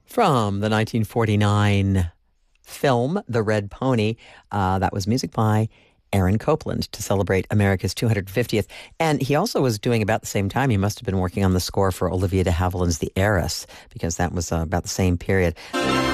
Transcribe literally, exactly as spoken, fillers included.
From the nineteen forty-nine film, The Red Pony, uh, that was music by Aaron Copland to celebrate America's two hundred fiftieth. And he also was doing about the same time, he must have been working on the score for Olivia de Havilland's The Heiress, because that was uh, about the same period.